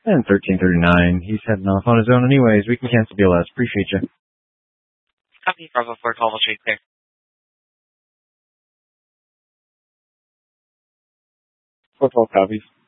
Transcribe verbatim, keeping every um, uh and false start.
And thirteen thirty-nine, he's heading off on his own anyways. We can cancel B L S. Appreciate you. Copy, Bravo four, Colville Street, clear. four twelve copies.